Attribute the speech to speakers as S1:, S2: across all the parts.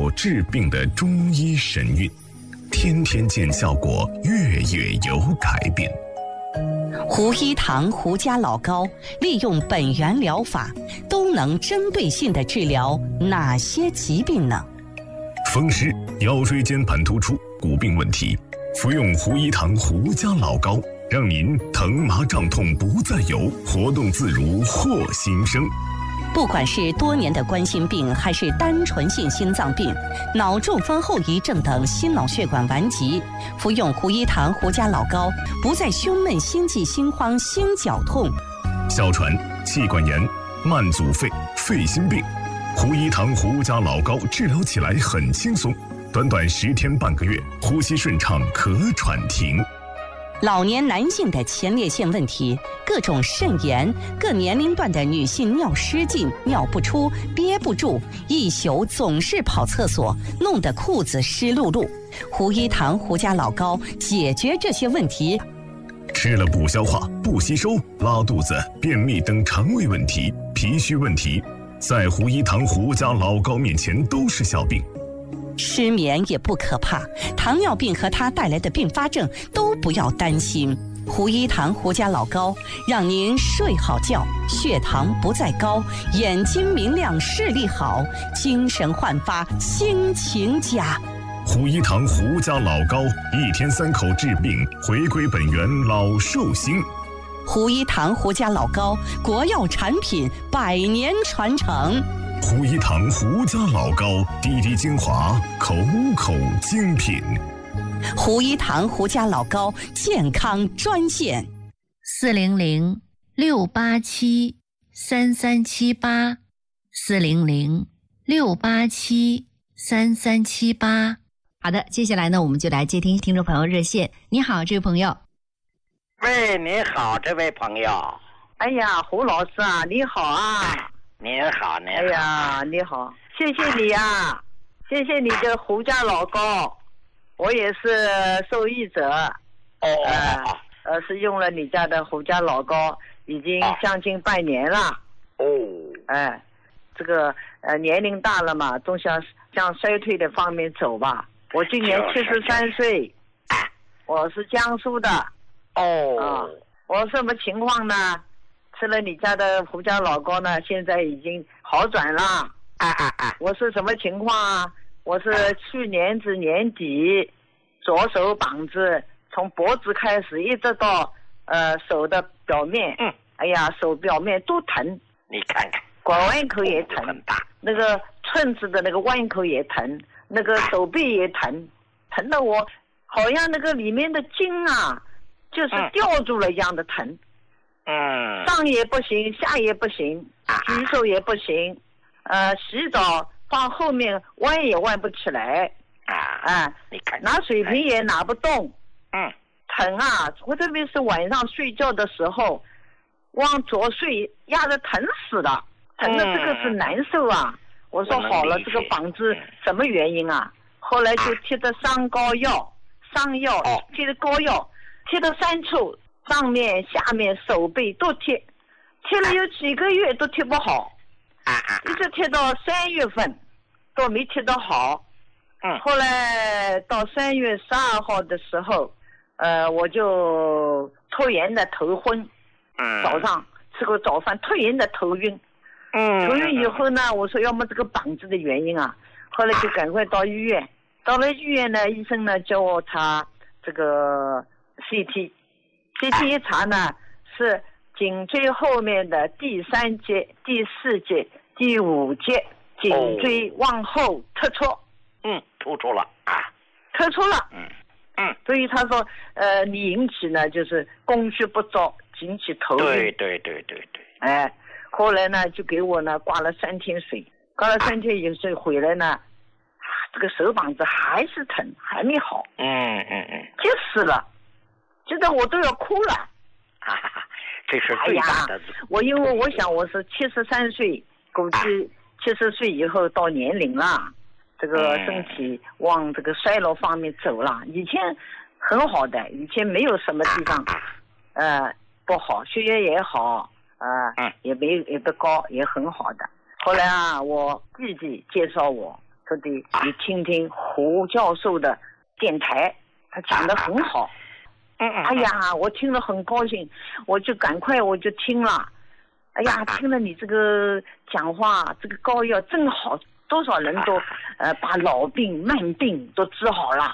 S1: 口治病的中医神韵，天天见效果，月月有改变。
S2: 胡一堂胡家老膏利用本源疗法，都能针对性地治疗哪些疾病呢？
S1: 风湿、腰椎间盘突出、骨病问题，服用胡一堂胡家老膏，让您疼麻胀痛不再有，活动自如获新生。
S2: 不管是多年的冠心病，还是单纯性心脏病、脑中风后遗症等心脑血管顽疾，服用胡一堂胡家老膏，不再胸闷、心悸、心慌、心绞痛。
S1: 哮喘、气管炎、慢阻肺、肺心病，胡一堂胡家老膏治疗起来很轻松，短短10天半个月，呼吸顺畅，咳喘停。
S2: 老年男性的前列腺问题，各种肾炎，各年龄段的女性尿失禁、尿不出、憋不住，一宿总是跑厕所，弄得裤子湿漉漉。胡一堂胡家老膏解决这些问题。
S1: 吃了不消化、不吸收、拉肚子、便秘等肠胃问题、脾虚问题，在胡一堂胡家老膏面前都是小病。
S2: 失眠也不可怕，糖尿病和它带来的并发症都不要担心。胡一堂胡家老膏让您睡好觉，血糖不再高，眼睛明亮，视力好，精神焕发，心情佳。
S1: 胡一堂胡家老膏，1天3口治病，回归本源，老寿星。
S2: 胡一堂胡家老膏，国药产品，100年传承。
S1: 胡一堂胡家老膏，滴滴精华，口口精品。
S2: 胡一堂胡家老膏健康专线
S3: 400-687-3378，400-687-3378。好的，接下来呢，我们就来接听听众朋友热线。你好，这位朋友。
S4: 喂，你好，这位朋友。
S5: 哎呀，胡老师啊，你好啊。
S4: 您好，您好。
S5: 哎呀，你好，谢谢你啊，谢谢你的胡家老膏，我也是受益者。是用了你家的胡家老膏，已经将近半年了。这个年龄大了嘛，总想向衰退的方面走吧。我今年73岁，我是江苏的。我什么情况呢？吃了你家的胡家老膏呢，现在已经好转了。我是什么情况啊？我是去年子年底，左手膀子从脖子开始一直到手的表面，哎呀，手表面都疼。
S4: 你看看，
S5: 拐弯口也疼，那个寸子的那个弯口也疼，那个手臂也疼，疼得我好像那个里面的筋啊，就是吊住了一样的疼。上也不行，下也不行，举手也不行，洗澡放后面弯也弯不起来，
S4: 你看
S5: 拿水瓶也拿不动，疼啊！我特别是晚上睡觉的时候，往左睡压得疼死了，疼的这个是难受啊！我说好了，这个膀子什么原因啊？后来就贴的伤药，贴的膏药，贴的3处。上面下面手背都贴了有几个月都贴不好，一直贴到3月份都没贴得好。后来到3月12号的时候，我就突然的头昏，早上吃过早饭突然的头晕，头晕以后呢，我说要么这个膀子的原因啊，后来就赶快到医院，到了医院呢，医生呢叫我查这个 CT 一查呢，是颈椎后面的第3节、第4节、第5节颈椎往后突出。
S4: 突出了。
S5: 突出了。所以他说，你引起呢就是供血不足，引起头晕。对。后来呢就给我呢挂了3天水，挂了3天以后回来呢，这个手膀子还是疼，还没好。急死了。现在我都要哭了，
S4: 这是最大的。
S5: 因为我想我是73岁，估计70岁以后到年龄了，这个身体往这个衰老方面走了。以前很好的，以前没有什么地方不好，血压也好，也不高，也很好的。后来啊，我弟弟介绍我说的你听听胡教授的电台，他讲得很好。哎呀，我听了很高兴，我就赶快我就听了。哎呀，听了你这个讲话，这个膏药真好，多少人都把老病慢病都治好了。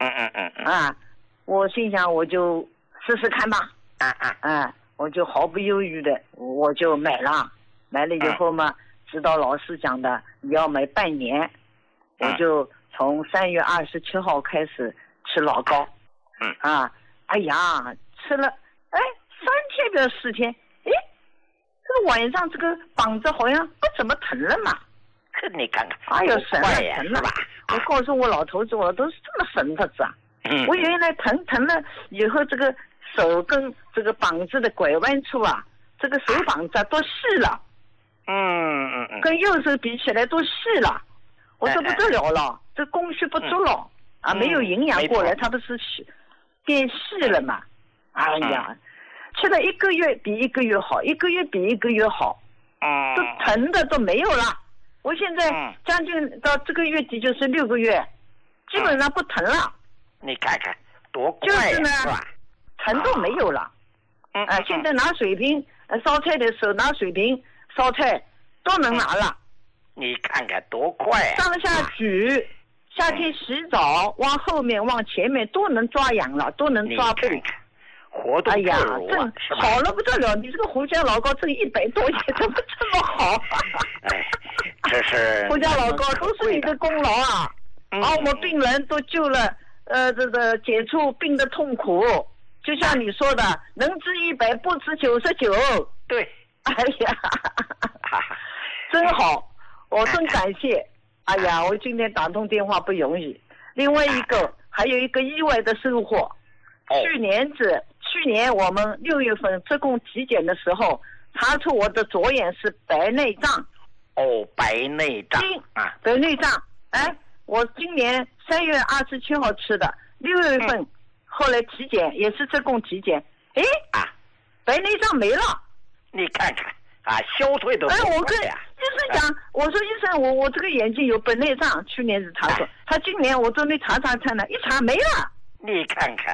S5: 我心想我就试试看吧。我就毫不犹豫的我就买了以后嘛，指导老师讲的你要买半年，我就从3月27号开始吃老膏。哎呀，吃了3天不要4天，这个晚上这个膀子好像不怎么疼了嘛。
S4: 你看看，
S5: 哎呦，神了！我告诉我老头子，我都是这么神的子啊。我原来疼了以后，这个手跟这个膀子的拐弯处啊，这个手膀子都细了。跟右手比起来都细了。我说不得了了，这供血不足了没有营养过来，它不是变细了嘛？哎呀，吃了1个月比1个月好，1个月比1个月好，都疼的都没有了。我现在将近到这个月底就是6个月，基本上不疼了。
S4: 你看看多快
S5: 就是呢，
S4: 是吧？
S5: 疼都没有了。现在拿水瓶烧菜的时候拿水瓶烧菜都能拿了。
S4: 你看看多快啊！
S5: 上下举，夏天洗澡往后面往前面都能抓痒了，都能抓背。
S4: 活动自如
S5: 真好了不得了！你这个胡椒老膏挣100多钱，怎么这么好？
S4: 这是
S5: 胡椒老膏都是你的功劳啊！我们病人都救了，这个解除病的痛苦。就像你说的，能治100不治99。
S4: 对，
S5: 哎呀，真好，我真感谢。哎呀，我今天打通电话不容易。另外一个还有一个意外的收获，去年我们6月份自贡体检的时候，查出我的左眼是白内障。
S4: 白内障
S5: 白内障。我今年3月27号吃的，6月份后来体检也是自贡体检，白内障没了。
S4: 你看看消退的。
S5: 我跟医生讲，我说医生，我这个眼睛有白内障，去年是查出，他今年我都没查呢，一查没了。
S4: 你看看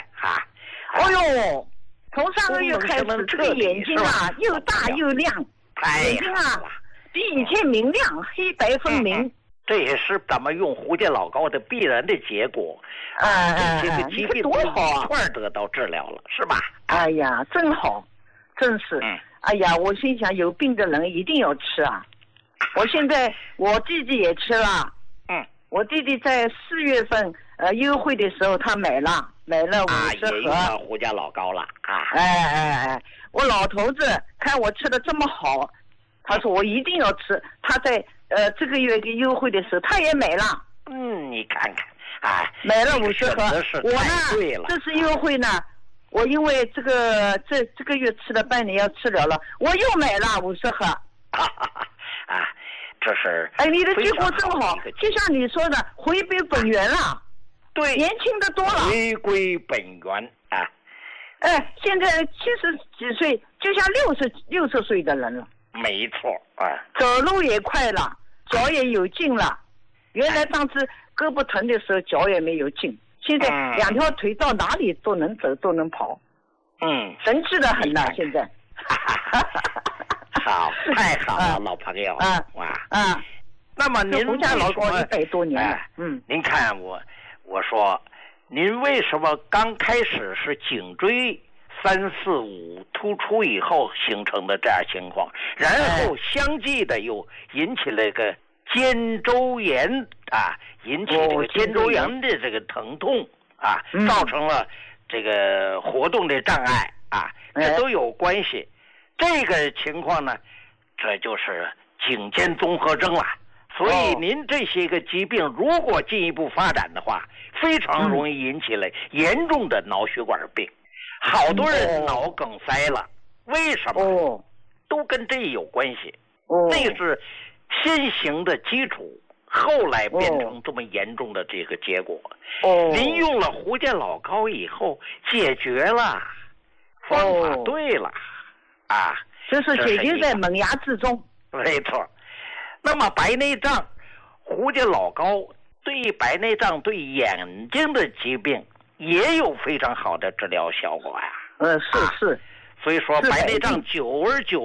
S5: 从上个月开始，这个眼睛又大又亮，眼睛比以前明亮，黑白分明。
S4: 这也是咱们用胡椒老膏的必然的结果。这些个疾病
S5: 多好
S4: 一块得到治疗了，是吧？
S5: 哎呀，真好，真是。哎呀，我心想有病的人一定要吃啊！我现在我弟弟也吃了。我弟弟在4月份优惠的时候他买了50盒
S4: 胡椒老膏了
S5: 我老头子看我吃的这么好，他说我一定要吃。他在这个月的优惠的时候他也买了。
S4: 你看看
S5: 买了50盒。我呢这次优惠呢，我因为这个月吃了半年要吃了了，我又买了50盒。
S4: 这是
S5: 你的结果真好，就像你说的，回归本源了。
S4: 对，
S5: 年轻的多了，
S4: 回归本源
S5: 现在70几岁，就像60岁的人了。
S4: 没错
S5: 走路也快了，脚也有劲了。原来当时胳膊疼的时候脚也没有劲，现在2条腿到哪里都能走都能跑。神气的很了，现在。
S4: 好，太好了，老朋友那么您
S5: 胡椒老膏100多年了。
S4: 您看我说，您为什么刚开始是颈椎3、4、5突出以后形成的这样情况，然后相继的又引起了个肩周炎引起这个肩周炎的这个疼痛造成了这个活动的障碍这都有关系。这个情况呢，这就是颈肩综合征了。所以您这些个疾病如果进一步发展的话，非常容易引起了严重的脑血管病。好多人脑梗塞了，为什么？都跟这有关系。那是先行的基础，后来变成这么严重的这个结果。您用了胡椒老膏以后解决了，方法对了
S5: 这是解决在萌芽之中。
S4: 没错。那么白内障， 胡家老高对白内障、对眼睛的疾病也有非常好的治疗效果呀。
S5: 是。
S4: 所以说白内障久而久